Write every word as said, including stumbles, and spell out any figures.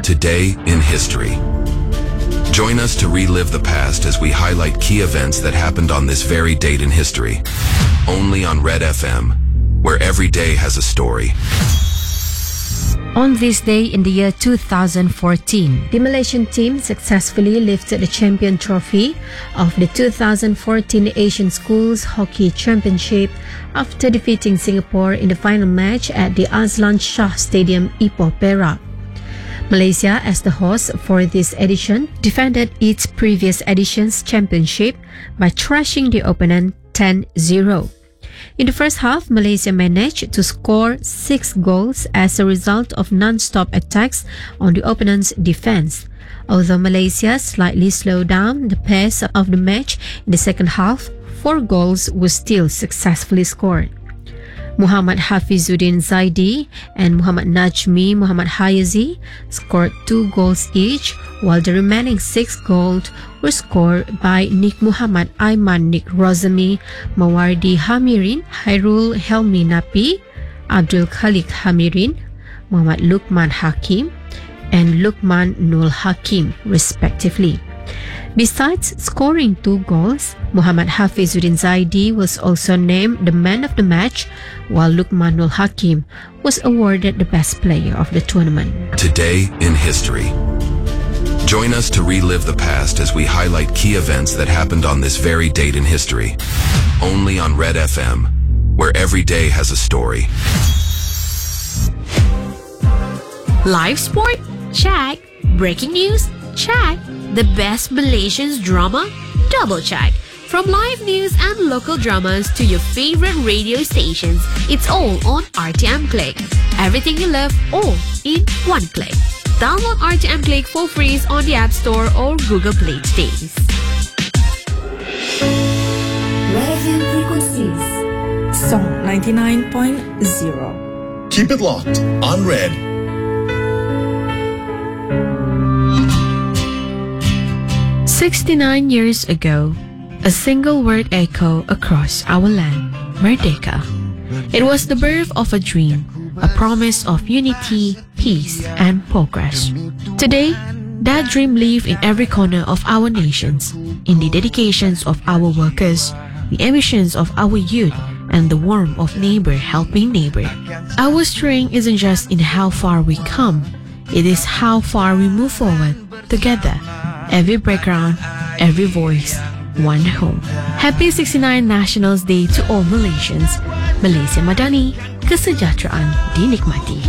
Today in History. Join us to relive the past as we highlight key events that happened on this very date in history. Only on Red F M, where every day has a story. On this day in the year two thousand fourteen, the Malaysian team successfully lifted the champion trophy of the two thousand fourteen Asian Schools Hockey Championship after defeating Singapore in the final match at the Azlan Shah Stadium, Ipoh, Perak. Malaysia, as the host for this edition, defended its previous edition's championship by thrashing the opponent ten zero. In the first half, Malaysia managed to score six goals as a result of non-stop attacks on the opponent's defense. Although Malaysia slightly slowed down the pace of the match in the second half, four goals were still successfully scored. Muhammad Hafizuddin Zaidi and Muhammad Najmi Muhammad Hayazi scored two goals each, while the remaining six goals were scored by Nik Muhammad Aiman Nik Rozami, Mawardi Hamirin, Hairul Helmi Napi, Abdul Khalik Hamirin, Muhammad Lukman Hakim, and Lukman Nul Hakim, respectively. Besides scoring two goals, Muhammad Hafizuddin Zaidi was also named the man of the match, while Lukmanul Hakim was awarded the best player of the tournament. Today in History. Join us to relive the past as we highlight key events that happened on this very date in history. Only on Red F M, where every day has a story. Live sport? Check. Breaking news? Check. The best Malaysian drama? Double check. From live news and local dramas to your favorite radio stations, it's all on R T M Click. Everything you love, all in one click. Download R T M Click for free on the App Store or Google Play today. Radio frequencies. Song ninety-nine point zero. Keep it locked on Red. sixty-nine years ago, a single word echo across our land, Merdeka. It was the birth of a dream, a promise of unity, peace, and progress. Today, that dream lives in every corner of our nations, in the dedications of our workers, the ambitions of our youth, and the warmth of neighbor helping neighbor. Our strength isn't just in how far we come, it is how far we move forward together. Every background, every voice, one home. Happy sixty-ninth Nationals Day to all Malaysians. Malaysia Madani, kesejahteraan dinikmati.